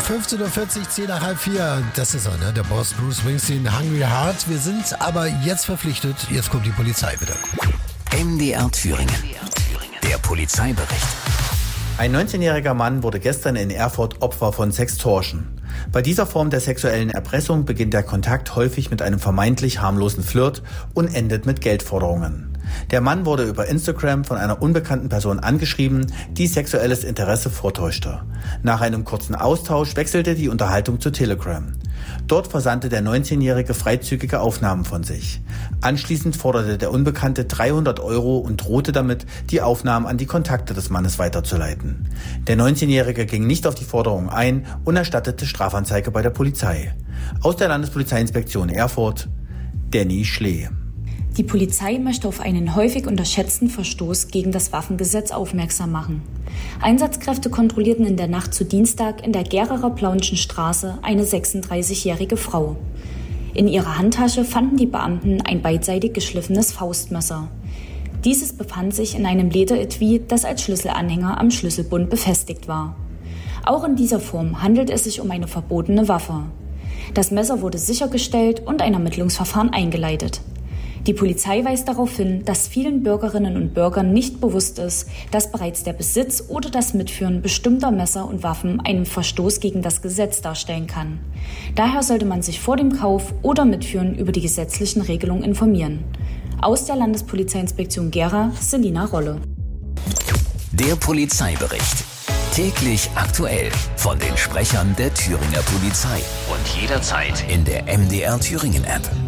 15.40 Uhr, 10 nach halb 4. Das ist er, ne? Der Boss Bruce Springsteen, Hungry Heart. Wir sind aber jetzt verpflichtet. Jetzt kommt die Polizei wieder. MDR Thüringen. Der Polizeibericht. Ein 19-jähriger Mann wurde gestern in Erfurt Opfer von Sextortion. Bei dieser Form der sexuellen Erpressung beginnt der Kontakt häufig mit einem vermeintlich harmlosen Flirt und endet mit Geldforderungen. Der Mann wurde über Instagram von einer unbekannten Person angeschrieben, die sexuelles Interesse vortäuschte. Nach einem kurzen Austausch wechselte die Unterhaltung zu Telegram. Dort versandte der 19-Jährige freizügige Aufnahmen von sich. Anschließend forderte der Unbekannte 300 € und drohte damit, die Aufnahmen an die Kontakte des Mannes weiterzuleiten. Der 19-Jährige ging nicht auf die Forderung ein und erstattete Strafanzeige bei der Polizei. Aus der Landespolizeiinspektion Erfurt, Danny Schlee. Die Polizei möchte auf einen häufig unterschätzten Verstoß gegen das Waffengesetz aufmerksam machen. Einsatzkräfte kontrollierten in der Nacht zu Dienstag in der Geraer Plaunschen Straße eine 36-jährige Frau. In ihrer Handtasche fanden die Beamten ein beidseitig geschliffenes Faustmesser. Dieses befand sich in einem Lederetui, das als Schlüsselanhänger am Schlüsselbund befestigt war. Auch in dieser Form handelt es sich um eine verbotene Waffe. Das Messer wurde sichergestellt und ein Ermittlungsverfahren eingeleitet. Die Polizei weist darauf hin, dass vielen Bürgerinnen und Bürgern nicht bewusst ist, dass bereits der Besitz oder das Mitführen bestimmter Messer und Waffen einen Verstoß gegen das Gesetz darstellen kann. Daher sollte man sich vor dem Kauf oder Mitführen über die gesetzlichen Regelungen informieren. Aus der Landespolizeiinspektion Gera, Selina Rolle. Der Polizeibericht. Täglich aktuell von den Sprechern der Thüringer Polizei und jederzeit in der MDR Thüringen App.